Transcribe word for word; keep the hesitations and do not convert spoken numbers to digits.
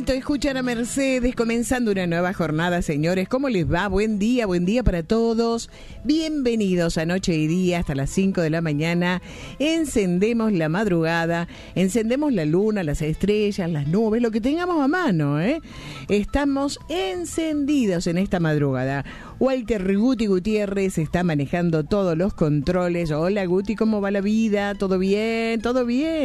bonito escuchar a Mercedes comenzando una nueva jornada, señores. ¿Cómo les va? Buen día, buen día para todos. Bienvenidos a Noche y Día hasta las cinco de la mañana. Encendemos la madrugada, encendemos la luna, las estrellas, las nubes, lo que tengamos a mano, ¿eh? Estamos encendidos en esta madrugada. Walter Guti Gutiérrez está manejando todos los controles. Hola Guti, ¿cómo va la vida? ¿Todo bien? ¿Todo bien?